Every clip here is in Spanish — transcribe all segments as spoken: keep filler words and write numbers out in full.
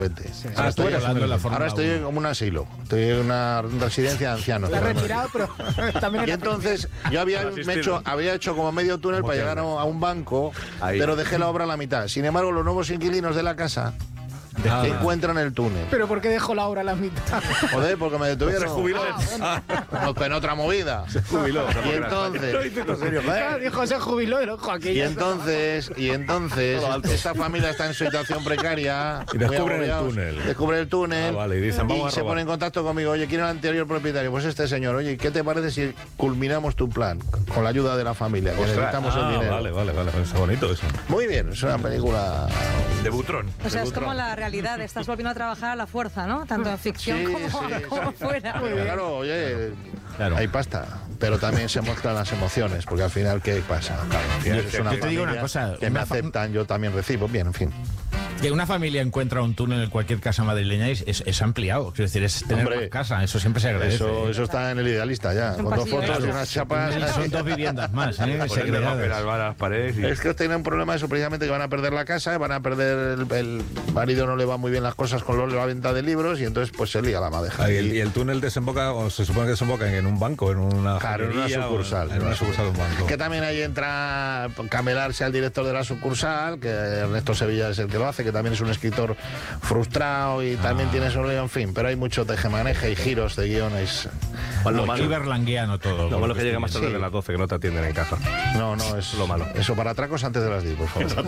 Sí, ah, estoy estoy hablando de la Fórmula ahora estoy en como un asilo, estoy en una residencia de ancianos. Está retirado, pero también... Y entonces yo había, me hecho, había hecho como medio túnel para llegar a un banco, ahí, pero dejé la obra a la mitad. Sin embargo, los nuevos inquilinos de la casa ah, encuentran el túnel. ¿Pero por qué dejó la obra a la mitad? Joder, porque me detuvieron. Se jubiló. Ah, bueno. No, en otra movida. Se jubiló. Y entonces... Dijo, se jubiló y lo dijo aquí. Y entonces, y entonces esta familia está en situación precaria. Y descubren el túnel. Descubren el túnel. Ah, vale, y dicen, vamos y a se robar. pone en contacto conmigo. Oye, ¿quién era el anterior propietario? Pues este señor. Oye, ¿qué te parece si culminamos tu plan? Con la ayuda de la familia, que necesitamos ah, el dinero. Vale, vale, vale. Es bonito eso. Muy bien, es una película... De Butrón. O sea, de es Butrón. como la realidad. Estás volviendo a trabajar a la fuerza, ¿no? Tanto en ficción Sí, como, sí, como sí. fuera. Pero claro, oye, Claro. hay pasta, pero también se muestran las emociones, porque al final, ¿qué pasa? Claro, al final Yo- es una yo te digo una familia cosa, que me una fa- aceptan, yo también recibo, bien, en fin. Que una familia encuentra un túnel en cualquier casa madrileña es, es, es ampliado. Es decir, es tener Hombre, más casa. Eso siempre se agradece. Eso, eso está en el idealista ya, Un con dos pasillo fotos extra. y unas chapas. Son dos viviendas más, ¿eh? Ponerle segregadas. papel al bar a las paredes y... Es que tienen un problema eso, precisamente, que van a perder la casa, van a perder el, el marido, no le va muy bien las cosas con los- la venta de libros y entonces pues se lía la madeja. Ah, y, el, y el túnel desemboca, o se supone que desemboca en un banco, en una Claro, en una joyería, sucursal. o En una sucursal de un banco. Que también ahí entra Camelarse al director de la sucursal, que Ernesto Sevilla es el que lo hace, que también es un escritor frustrado y también Ah. tiene su lío, en fin, pero hay mucho tejemaneje y giros de guiones. Lo Aquí malo, berlangueano todo. lo malo es que llega más tarde Sí. de las doce, que no te atienden en casa. No, no, es Lo malo. Eso para atracos antes de las diez, por favor.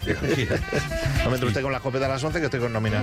No me entre usted con la escopeta a las once, que estoy con nóminas.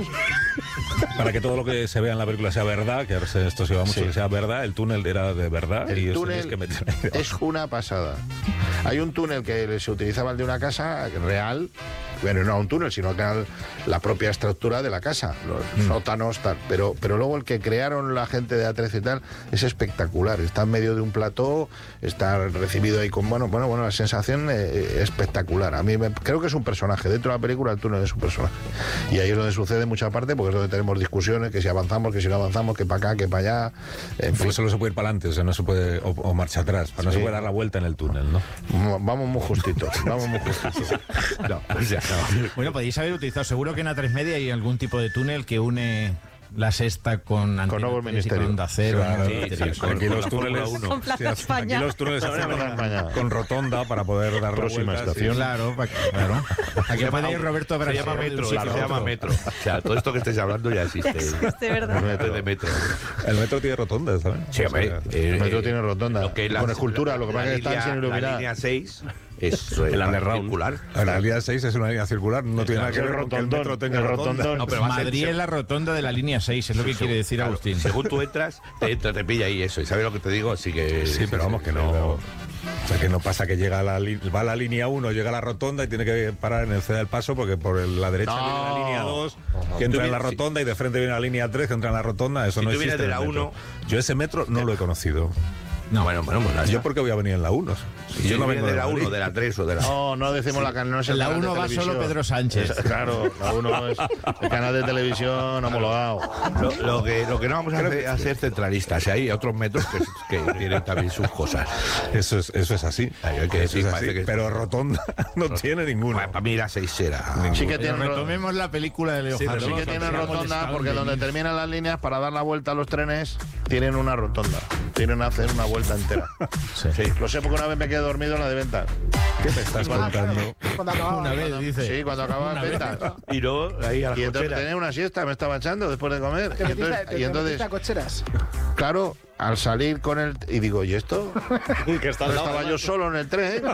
Para que todo lo que se vea en la película sea verdad, que ahora se- esto se va mucho Sí. que sea verdad, el túnel era de verdad y El eso túnel tienes que meter ahí debajo. es una pasada. Hay un túnel que se utilizaba el de una casa real, bueno, no un túnel, sino que era la propia estructura de la casa, los sótanos, tal. Pero, pero luego el que crearon la gente de A trece y tal es espectacular. Está en medio de un plató, está recibido ahí con, bueno, bueno, bueno, la sensación eh, espectacular. A mí me, creo que es un personaje. Dentro de la película el túnel es un personaje. Y ahí es donde sucede mucha parte, porque es donde tenemos discusiones, que si avanzamos, que si no avanzamos, que para acá, que para allá. En Porque fin. solo se puede ir para adelante, o sea, no se puede, o, o marcha atrás, para no Sí. se puede dar la vuelta en el túnel, ¿no? Vamos muy justitos, vamos muy justitos. No, o sea, no. Bueno, podéis haber utilizado, seguro que en A tres Media hay algún tipo de túnel que une la Sexta con Antena Nuevo tres y con Ministerio. Onda Cero. Claro, ¿no? sí, Ministerio. sí, con- aquí con los la túneles Fórmula uno. Con Plaza sí, España. aquí los túneles se hacen Plaza España. con, con rotonda para poder dar Próxima la vuelta. estación. Claro, pa- claro. Aquí puede ir Roberto Se Brasero llama de un metro, sitio se a llama otro. metro. O sea, todo esto que estáis hablando ya existe. Existe, ¿verdad? El metro de metro. Sí. El metro tiene rotonda, ¿sabes? Sí, hombre, O sea, eh, El metro eh, tiene rotonda, lo que es con la- escultura, lo que pasa la es que están línea- sin La iluminar. línea seis es eh, El underground. circular. la línea seis es una línea circular, no tiene nada que el ver con que el rotondón, metro tenga el rotonda. rotondón. No, pero va a ser- Madrid es la rotonda de la línea seis, es lo que quiere decir Claro, Agustín. según tú entras, te, entra, te pilla ahí eso. ¿Y sabes lo que te digo? Así que... Sí, pero vamos, que no. O sea, que no pasa que llega a la, li- va a la línea uno, llega a la rotonda y tiene que parar en el C del Paso porque por el- la derecha No. viene la línea dos, Ojo. que entra Tú en la vienes- rotonda y de frente viene la línea tres, que entra en la rotonda. Eso Si no tú existe vienes de en el la metro. uno- Yo ese metro no lo he conocido. No. Bueno, bueno, pues Yo porque voy a venir en la uno. Si yo no vengo de la Madrid. uno, de la tres o de la... No, no decimos la canal, no es el En la canal de uno va televisión. solo Pedro Sánchez. Es- claro, la uno es el canal de televisión homologado. Lo, lo que, lo que no vamos a hacer es ser centralistas. Hay otros metros que, que tienen también sus cosas. Eso es, eso es así. Ay, hay que Eso decir, es parece así. que- Pero rotonda no tiene ninguna. Bueno, para mí la seis será. Sí que Pero tiene, ro- retomemos la película de Leo Sí, Harlem. sí que tiene Hablamos de rotonda, Stalin. porque donde terminan las líneas para dar la vuelta a los trenes, tienen una rotonda. Tienen que hacer una vuelta entera. Sí. Sí, lo sé porque una vez me quedé dormido en la de ventas. ¿Qué me estás contando? Cuando acababa. Una vez, dice. Sí, cuando acababa Una en vez. ventas. Y luego ahí a las Y entonces cocheras. tenía una siesta, me estaba echando después de comer. Te Y metiste, entonces, te- y te entonces metiste a cocheras. claro, al salir con el... Y digo, ¿y esto? Que está al lado, Estaba yo solo en el tren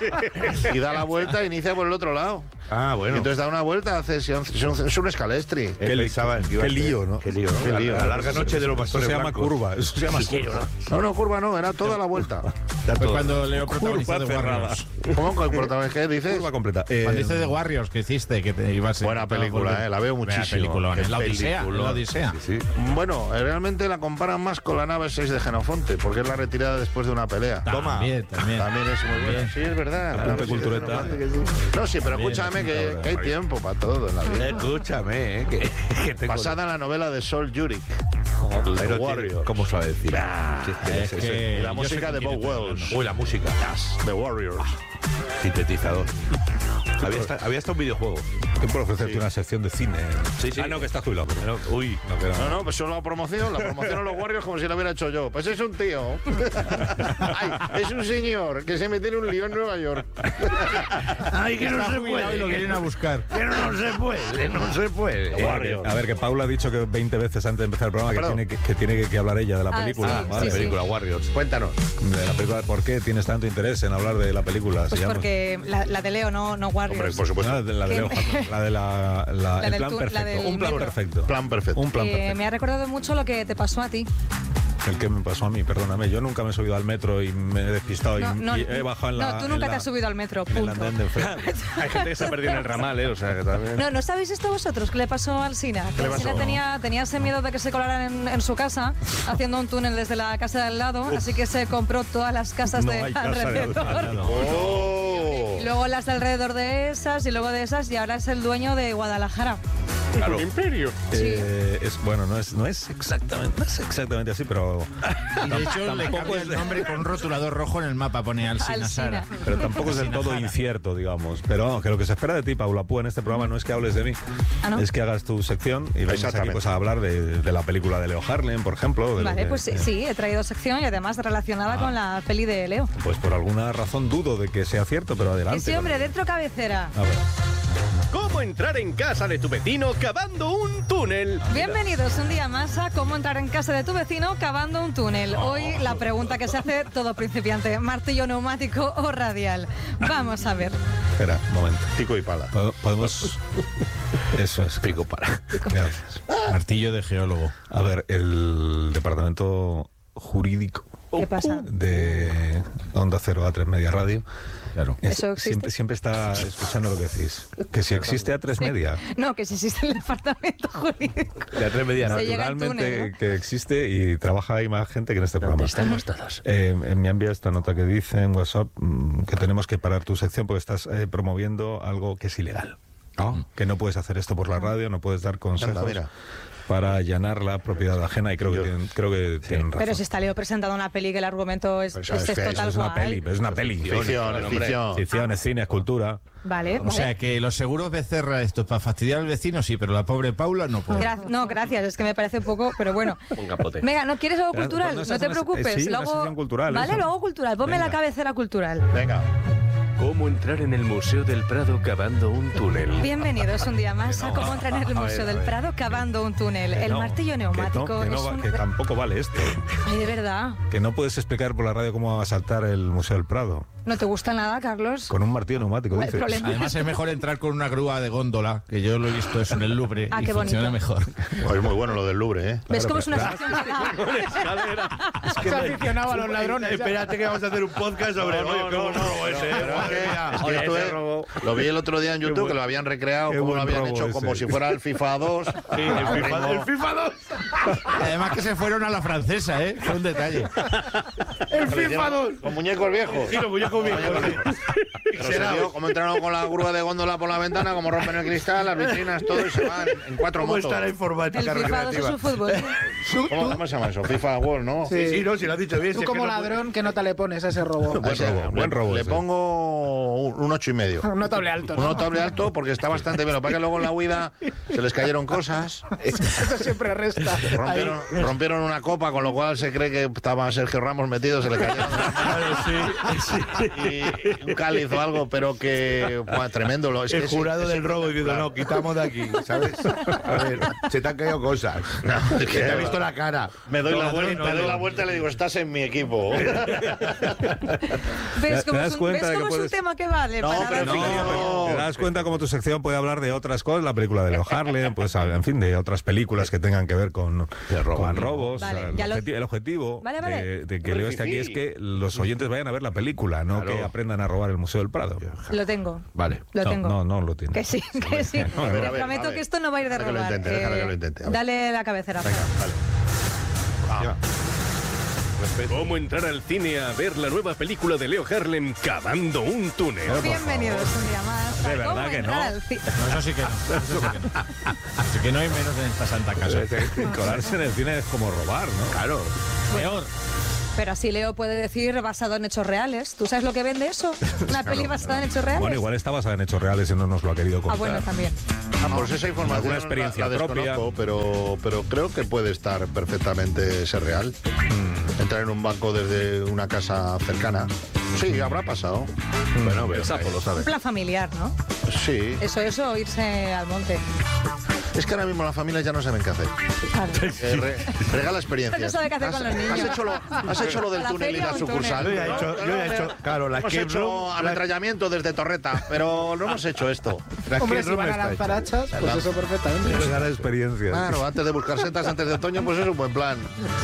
y da la vuelta e inicia por el otro lado. Ah, Y bueno. entonces da una vuelta, hace, es un, es un escalestri. Él Qué li- pensaba que iba qué a ser- lío, ¿no? Qué lío, ¿no? Qué La- lío. La, larga noche de los Eso pastores se llama blancos. curva. Eso se llama curva. No, no, curva no, era toda la vuelta. Está Fue todo. cuando Leo protagonizó Curva The cerrada. Warriors. ¿Cómo con el protagonista? ¿Qué dices? Curva completa. Eh, Cuando hice The Warriors, que hiciste, que te ibas a... Buena película, eh, la veo muchísimo. Película, Qué en la Odisea, en la Odisea. Sí, sí. Bueno, eh, realmente la comparan más con la nave seis de Genofonte, porque es la retirada después de una pelea. Toma. También, también. También es muy buena. Sí, es verdad. la Apunte nave seis de cultureta. Genofonte, que sí. No, sí, pero Bien, escúchame sí, que, cabrón. que hay tiempo para todo en la vida. Escúchame, eh, que, que tengo... Basada en la novela de Sol Yurik. Pero The tiene- Warrior. ¿Cómo se va a decir? Ah, Sí, es que Es es- que Y la yo música sé de quién Bob estoy Wells. Uy, la música. The Warriors. Sintetizador. Había, esta- había hasta un videojuego. Estoy por ofrecerte Sí. una sección de cine. Sí, sí. Ah, no, que estás jubilado. Pero, uy, No, que no. No, no, pues solo la promoción, la promoción a los Warriors como si la hubiera hecho yo. Pues es un tío. Ay, es un señor que se mete en un lío en Nueva York. Ay, que no Está se jubilado y lo puede. quieren a buscar. Pero no se puede, no se puede. A ver, que- a ver, que Paula ha dicho que veinte veces antes de empezar el programa que Perdón. tiene que, que tiene que, que hablar ella de la Ah, película. sí, Vale, sí, sí. película Warriors. Cuéntanos. De la película, ¿por qué tienes tanto interés en hablar de la película? Se Pues llama- porque la, la de Leo, no, no Warriors. Hombre, por supuesto. No, la de la de Que- Leo Harlem, la de la, la- La el del plan tu- la perfecto. del Un plan metro. perfecto. Plan perfecto. Un plan Eh, perfecto. me ha recordado mucho lo que te pasó a ti. El que me pasó a mí, perdóname. Yo nunca me he subido al metro y me he despistado No, y, no, y he bajado en la. no, tú en nunca la- te has subido al metro, en el punto. andén de enfrente. Hay gente que se ha perdido en el ramal, ¿eh? O sea, que también... No, ¿no sabéis esto vosotros? ¿Qué le pasó al Sina? Que le el Sina pasó? tenía, tenía ese miedo de que se colaran en, en su casa, haciendo un túnel desde la casa de al lado, así que se compró todas las casas No de hay casa de alrededor. al lado. ¡Oh! Y luego las de alrededor de esas, y luego de esas, y ahora es el dueño de Guadalajara. Claro. Eh, es, bueno, no es, no es exactamente, no es exactamente así, pero Y de hecho le tampoco cambia es el de- nombre con un rotulador rojo en el mapa, pone Alsina Sara. Alsina. pero tampoco es del todo incierto, digamos. Pero vamos, que lo que se espera de ti, Paula Púa, en este programa no es que hables de mí, Ah, ¿no? es que hagas tu sección y vengas aquí Exactamente. pues, a hablar de, de la película de Leo Harlem, por ejemplo. de lo Vale, que- pues sí, eh, sí, he traído sección y además relacionada con la peli de Leo. Pues por alguna razón dudo de que sea cierto, pero adelante. Que sí, hombre, dentro cabecera. A ver. ¿Cómo entrar en casa de tu vecino cavando un túnel? Bienvenidos un día más a Cómo entrar en casa de tu vecino cavando un túnel. Hoy la pregunta que se hace todo principiante, martillo neumático o radial. Vamos a ver. Espera, un momento. Pico y pala. Po- Podemos. Eso es. Pico para. Gracias. Martillo de geólogo. A ver, el departamento jurídico ¿Qué pasa? de Onda Cero A tres Media Radio. Claro. es- ¿Eso existe? siempre, siempre está escuchando lo que decís. Que si existe A tres Media, No, que si existe el departamento jurídico. De a tres medias. Se llega al naturalmente túnel, ¿no? que existe y trabaja ahí más gente que en este programa. Estamos todos. Eh, me envía esta nota que dice en WhatsApp mm, que tenemos que parar tu sección porque estás eh, promoviendo algo que es ilegal. Que no puedes hacer esto por la radio, no puedes dar consejos Anda, mira. para allanar la propiedad ajena y creo que Yo- tienen, creo que tienen razón. Pero si está Leo presentando una peli que el argumento es, Pues, es es que esto eso tal es una cual. peli, pero es una peli. Ficción, es ficción. Ficción, es cine, es cultura. Vale, O vale. sea que los seguros Becerra, esto es para fastidiar al vecino, sí, pero la pobre Paula no puede. Gra- no, gracias, es que me parece un poco, pero bueno. Un capote. Venga, ¿no quieres algo Pero, cultural? ¿no No estás te en una- preocupes. eh, sí, lo una hago- sección cultural, Vale, eso. lo hago cultural. Ponme Venga. la cabecera cultural. Venga. ¿Cómo entrar en el Museo del Prado cavando un túnel? Bienvenidos un día más a cómo entrar en el Museo del Prado cavando un túnel. Que El no, martillo que neumático no, que, no es va- un... que tampoco vale esto. Ay, de verdad. Que no puedes explicar por la radio cómo asaltar el Museo del Prado. ¿No te gusta nada, Carlos? Con un martillo neumático, ¿Cuál es el dices. problema? Además es mejor entrar con una grúa de góndola, que yo lo he visto eso en el Louvre Ah, y qué funciona bonito. mejor. Pues es muy bueno lo del Louvre, ¿eh? ¿Ves cómo pero- es una sección pagada? Se aficionaba a los ladrones. ya. Espérate que vamos a hacer un podcast sobre. No, Oye, no, qué buen no, robo ese, Pero eh, es que- madre es que mía. esto Ese es- robo. lo vi el otro día en YouTube, que lo habían recreado, qué como lo buen habían robo hecho, ese. como si fuera el FIFA dos. Sí, el FIFA, el FIFA dos. Además que se fueron a la francesa, ¿eh? Fue un detalle. El FIFA dos. Con muñecos viejos. Sí, los muñecos viejos. Pero se vio cómo entraron con la grúa de góndola por la ventana, como rompen el cristal, las vitrinas, todo, y se van en cuatro ¿Cómo motos. está la El informática FIFA dos es recreativa? un fútbol. ¿Cómo, cómo se llama eso? FIFA World, ¿no? Sí. Sí, no, si lo has dicho bien. Tú si es como que no- ladrón, ¿qué nota le pones a ese robo? Buen Ese, robo, buen le- robo Le ese. pongo un, un ocho y medio. Un notable alto. Un ¿no? notable alto porque está bastante bien. Lo que pasa es que luego en la huida se les cayeron cosas. Eso siempre resta. Ahí. Rompieron, rompieron una copa, con lo cual se cree que estaba Sergio Ramos metido, se le cayeron y un cáliz o algo, pero que buah, tremendo. Lo, es que El ese- jurado ese- del robo diciendo, claro. no, quitamos de aquí, ¿sabes? A ver, se te han caído cosas. No, es Que que te ha visto la cara. me doy, la No, vuelta, no, me doy no. la vuelta y le digo, estás en mi equipo. ¿Ves ¿Te cómo das es un, cuenta ¿ves de que cómo es un puedes- tema que vale? No, para pero dar no, opinión? no. ¿Te das cuenta cómo tu sección puede hablar de otras cosas? La película de Leo Harlem, pues en fin, de otras películas que tengan que ver con, con robos. Vale, O sea, el, ya lo- objeti- el objetivo Vale, vale. De, de que Leo esté aquí es que los oyentes vayan a ver la película, no Claro. que aprendan a robar el Museo del Prado. Lo tengo. Vale. Lo no, tengo. no, no lo tiene. Que sí, que sí. No, a ver, Te a ver, prometo a ver. que esto no va a ir de Déjalo que lo robar. intente, déjalo que lo intente, a ver. Dale la cabecera. Venga, vale. ¿Cómo entrar al cine a ver la nueva película de Leo Harlem cavando un túnel? Bienvenidos un día más. De a verdad Cómo que entrar no. al ci- No, eso sí que no. Eso sí que no. Así que no hay menos en esta santa casa. Colarse en el cine es como robar, ¿no? Claro. Peor. Pero así Leo puede decir basado en hechos reales. ¿Tú sabes lo que vende eso? Una peli basada en hechos reales. Bueno, igual está basada en hechos reales y no nos lo ha querido contar. Ah, bueno, también. Ah, pues esa información Alguna experiencia la, la propia. desconozco, pero, pero creo que puede estar perfectamente ser real. Mm. Entrar en un banco desde una casa cercana. Sí, habrá pasado. Mm. Bueno, pero el sapo lo sabe. Un plan familiar, ¿no? Sí. Eso, eso, irse al monte. Es que ahora mismo las familias ya no saben qué hacer. Claro. Eh, re- regala experiencias. No sabe qué hacer Has- con los niños. Has hecho lo, has hecho lo del A la túnel y feria la un sucursal. túnel. Yo ya he hecho- yo ya he hecho, claro, la hemos escape hecho room, la- ametrallamiento desde Torreta, pero no hemos hecho esto. La Hombre, que si no van me a está lanzar hecha. hachas, pues eso perfectamente. Regala experiencias. Claro, antes de buscar setas antes de otoño, pues es un buen plan.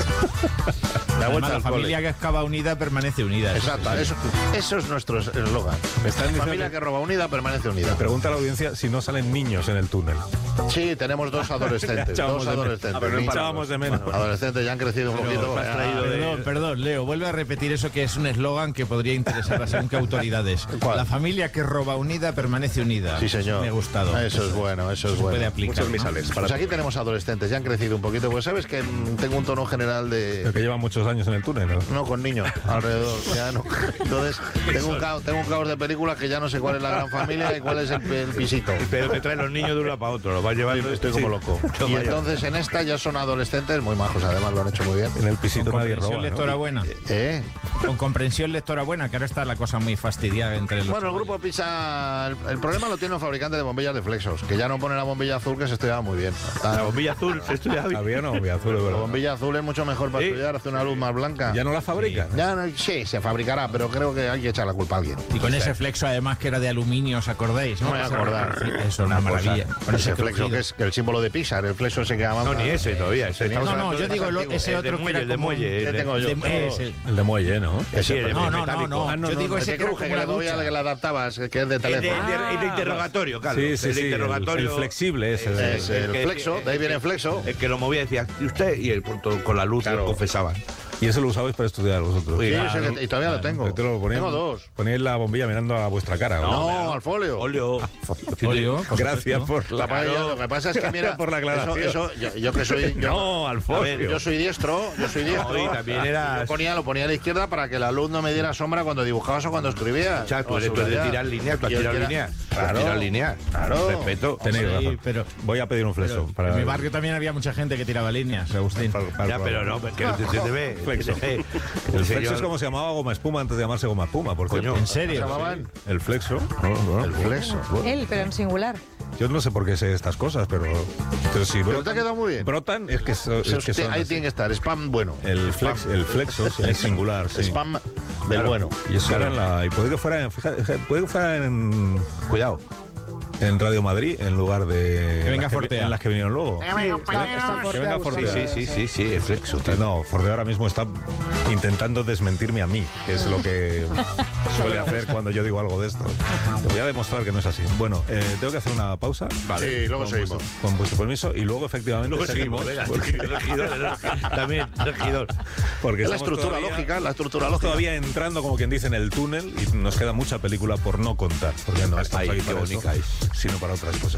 La Además, vuelta la al familia cole. que excava unida permanece unida. Eso Exacto, sí. eso, eso es nuestro eslogan. Me están La diciendo familia que- que roba unida permanece unida. Pregunta a la audiencia si no salen niños en el túnel. Sí, tenemos dos adolescentes. Echábamos dos de menos. adolescentes. Ah, pero no niños. echábamos de menos. Bueno, adolescentes ya han crecido un poquito. has ya. traído de- Perdón, perdón, Leo, vuelve a repetir eso que es un eslogan que podría interesar a según qué autoridades. ¿Cuál? La familia que roba unida permanece unida. Sí, señor. Me ha gustado. Eso es bueno, eso es se bueno. puede aplicar. ¿no? Pues aquí tenemos adolescentes, ya han crecido un poquito. Pues sabes que mm, tengo un tono general Pero de. que llevan muchos años en el túnel, ¿no? No, con niños alrededor, ya no. Entonces, tengo un, caos, tengo un caos de películas que ya no sé cuál es la gran familia y cuál es el, el pisito. Pero te trae los niños de un lado para otro, los vas llevando. Estoy como Sí. loco. Yo Y vaya. entonces en esta ya son adolescentes muy majos, además lo han hecho muy bien. En el pisito Con nadie comprensión roba, lectora ¿no? buena. ¿Eh? Con comprensión lectora buena, que ahora está la cosa muy fastidiada entre los. Bueno, el grupo Pisa, el, el problema lo tiene el fabricante de bombillas de Flexos, que ya no pone la bombilla azul que se estudiaba muy bien. La La, bombilla azul, se estudia hoy. Había una bombilla azul, de la verdad. bombilla azul es mucho mejor para Sí. estudiar, hace una luz más blanca. Ya no la fabrican. Ya no- sí, se fabricará, pero creo que hay que echar la culpa a alguien. Y con ese flexo, además, que era de aluminio, ¿os acordáis? No No, me voy a Ese- acordar. Eso, una maravilla. Con Ese flexo crujido. que es que el símbolo de Pisa, el flexo ese que llamamos. No, ni ese todavía. Ese estamos No, no, hablando yo de digo más lo- antiguo. ese El otro de que muelle, era el de como- muelle. ¿Qué el de- tengo yo? de- ese. El de muelle, ¿no? Sí, el de No, no, no, metálico. no. Ah, no, Yo no, digo El ese de que era cruje, como que la le doy a la ducha. que le adaptabas, que es de El de, teléfono. de- el de interrogatorio, Carlos. Sí, sí, el de sí. El, interrogatorio. el flexible ese. Ese, Es el que- flexo, de ahí viene flexo. El que lo movía decía, ¿y usted? Y el punto con la luz Claro. lo confesaban. Y eso lo usabais para estudiar vosotros. Sí, Claro, ese que- y todavía lo tengo. Pero te lo poníais- Tengo dos. Poníais la bombilla mirando a vuestra cara. ¿no? No, al folio. Olio. Óleo, por Gracias supuesto. por la... Papá, yo- lo que pasa es que mira, por la aclaración. Eso, eso- yo, yo que soy yo, No, al folio. yo soy diestro, yo soy diestro. No, y también eras- Yo ponía, lo ponía a la izquierda para que la luz no me diera sombra cuando dibujabas o cuando escribías. O sea, tú O eres tú eres de subrayar. tirar líneas, tú has Y el tirado que era- líneas. Tú has Claro. tirado líneas. Claro. Respeto. Tenéis Sí, razón. pero- Voy a pedir un flexo. para En mi barrio también había mucha gente que tiraba líneas, Agustín. para- para- Ya, pero no, que no te, se te ve. Flexo. Se te ve. El El flexo señor- es como se llamaba goma espuma antes de llamarse goma espuma, por Coño. cierto. ¿En ¿Se serio? llamaban? El flexo. No, no. El flexo. Él, pero en singular. Yo no sé por qué sé estas cosas, pero, pero si Pero brotan, te ha quedado muy bien. brotan, es que, so- Se- es que usted- son ahí así. tiene que estar, spam bueno. El, flex, el flexo sí, es singular, sí. Spam del bueno. Y eso era en la. Y puede que fuera en, fíjate, puede que fuera en, Cuidado. en Radio Madrid en lugar de. Que venga las que, Fortea. en las que vinieron luego. Está- está Que Fortea venga buscando- Fortea. Sí, sí, sí, sí, sí, el flexo. tío. No, Fortea ahora mismo está intentando desmentirme a mí, que es lo que suele hacer cuando yo digo algo de esto. Te voy a demostrar que no es así. Bueno, eh, tengo que hacer una pausa. Sí, luego con seguimos. vuestro, con vuestro permiso y luego efectivamente Luego seguimos, venga. Regidor, también, regidor. porque Es la estamos estructura todavía- lógica, la estructura Estamos lógica. todavía entrando, como quien dice, en el túnel y nos queda mucha película por no contar, porque no estamos Ay, aquí qué para eso, bonita es. sino para otras cosas.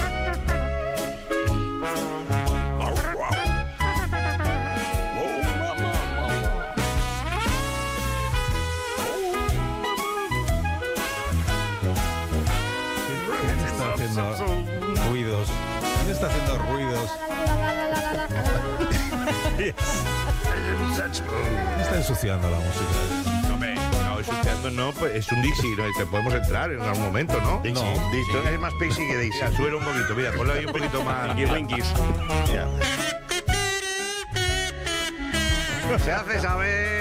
¿Quién está haciendo ruidos? ¿Quién está haciendo ruidos? ¿Quién está ensuciando la música? No, hombre, no, ensuciando no, pues es un Dixie, ¿no? Te podemos entrar en algún momento, ¿no? Dixie, No. Dixie. Es más Pixie que Dixie. Mira, súbelo un poquito, mira, ponlo ahí un poquito más. Se hace saber.